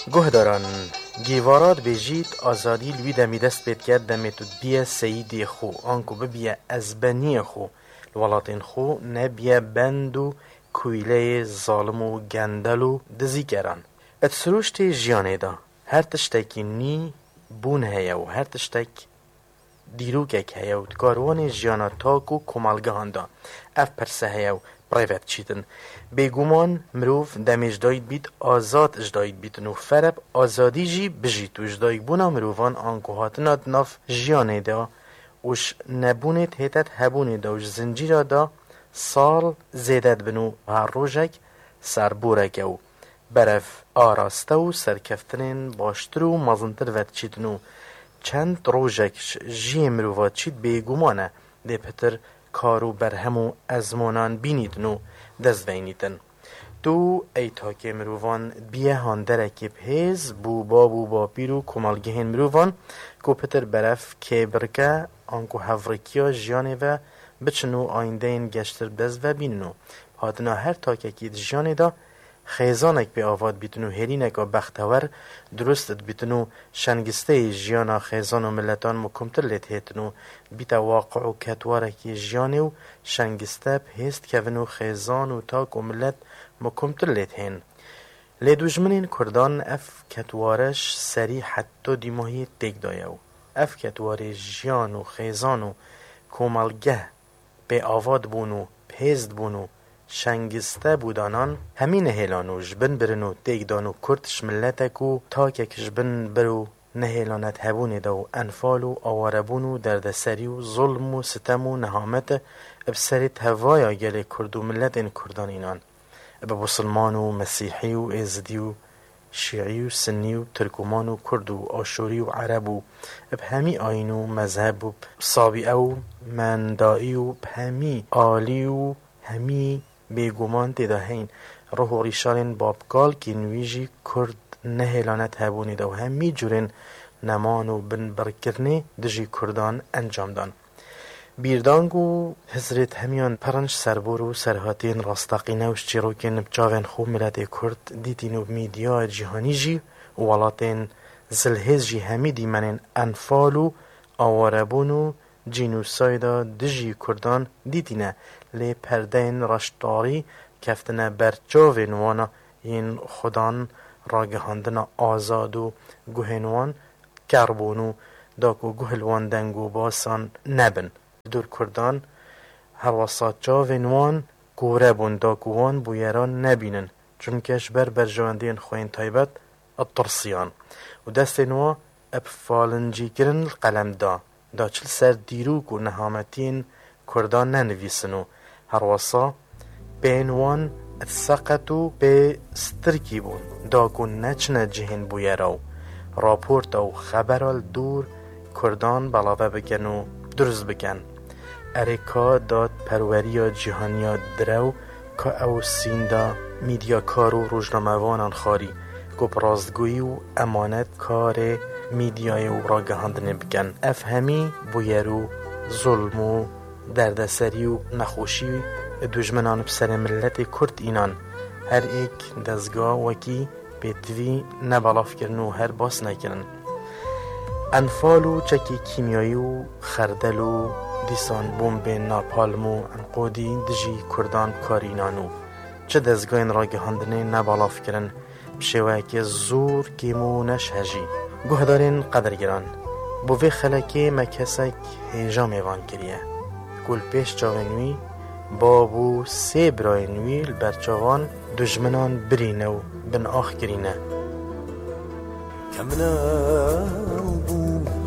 گهداران گیوارات بیجید آزادی لوی دمی دست بید کرد دمیتو بیه سیدی خو آنکو ببیه ازبنی خو الولاتین خو نبیه بندو کویله ظالم و گندل و دزی کران ات سروشتی جیانه دا هر تشتکی نی بون هیا و هر تشتک دیروکک هیا و کاروان جیانا تاک و کمالگهان دا اف پرسه هیا و پرایوت چیتن بگومان مروف دمیج داید بید آزاد اجداید بیتن و فرب آزادی جی بجید و اجداید بونا مروفان آنکو هاتنات ناف جیانه دا وش نبونت هیتت هبونه دا وش زنجیره دا سال زیدت بنو هر روژک سربورک او برف آراسته و سرکفتنین باشتر و مزنتر ود چیدنو چند روژک جی مروفات چید بگومانه ده پتر کارو برهمو ازمونان بینیدنو دست بینیدن تو ای تاکی مروفان بیه هاندرکی بهیز بو با پیرو کمالگهین مروفان کو پتر برف که برکه آنکو هفرکیا جیانه و بچنو آینده این گشتر دست و بیننو هاتنا هر تاکی که جیانه دا خیزانک به آواد بیتنو هرینک و بختور درستت بیتنو شنگسته جیانا خیزان و ملتان مکمتر لیت هیتنو بیتا واقع و کتوارکی جیانه و شنگسته بهست کونو خیزان و تاک و ملت مکمتر لیت هین لیدوجمنین کردان اف کتوارش سری حتی دیماهی تک دایو اف کتوار جیان و خیزان و کومالگه به آواد بونو بهست بونو شنگسته بودانان همین هیلانو جبن برنو تیک دانو کرتش ملتکو تاکک جبن برو نهیلانت هبونه دو انفالو آواربونو دردسری و ظلم و ستم و نهامت بسریت هوایا گل کردو ملت این کردان اینان بسلمان و مسیحی و ازدی و شیعی و سنی و ترکمان و کرد و آشوری و عرب و بهمی آین و مذهب و صابئه و مندائی و بهمی آلی و همی بیگمان تداهین روح و ریشارین بابکال که نویجی کرد نهیلانت هبونی دو همی جورین نمان و بن برکرنی دجی کردان انجام دان بیردانگ و حضرت همیان پرنج سربور و سرهاتین راستاقینه و شچیروکین بچاوین خوب ملت کرد دیتین و میدیا جهانی جی و ولاتین زلهز جی همی دیمنین انفال و آواربون و جینوسایدا دجی کردان دیتینه لی پردین رشتاری کفتنه برچاوین وانا این خودان راگهاندن آزاد و گوهنوان کربونو داکو گوهلوان دنگو باسان نبن دور کردان هواسات جاوین وان گوره بون داکوان بویران نبینن چونکش بر جواندین خوین تایبت الترسیان و دستین وا ابفالنجی کرن القلم دا چل سر دیروک و نهامتین کردان ننویسنو هرواسا بین وان اتساقتو به سترکی بون داکو نچنه جهن بویراو راپورت او خبرال دور کردان بلاوه بکن و درست بکن اریکا داد پروریا جهانیا درو که او سیندا میدیا کارو روزنامه‌وانان خاری گپرازگویی و امانت کار میدیای و راگهاندن بکن افهمی بویرو ظلم و دردسری و نخوشی دجمنان بسر ملت کرد اینان هر ایک دزگاه وکی بیتوی نبالاف کرن و هر باس نکرن انفال و چکی کیمیایی و خردل و دیسان بومب ناپالم و انقودی دجی کردان کارینانو چه دزگاین راگهاندنه نبالاف کرن بشوه که زور کیمو نشهجی گوهدارین قدرگران بوی خلکی مکسک هیجا میوان کریه گل پیش جاونوی بابو سی براینوی البرچاوان دجمنان برینه و بن آخ کرینه کمنا بو